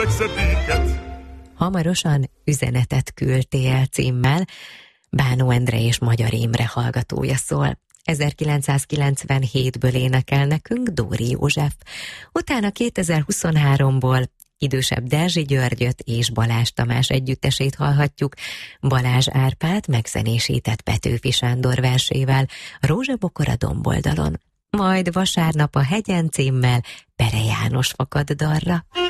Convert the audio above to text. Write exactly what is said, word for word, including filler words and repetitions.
legszebbéket. Hamarosan üzenetet küldtél címmel Bánó Endre és Magyar Imre hallgatója szól. ezerkilencszázkilencvenhétből énekel nekünk Dóri József. Utána kétezer-huszonháromból idősebb Derzsi Györgyöt és Balázs Tamás együttesét hallhatjuk, Balázs Árpád megzenésített Petőfi Sándor versével, Rózsabokor a domboldalon. Majd vasárnap a Hegyen címmel Pere János fakad dalra.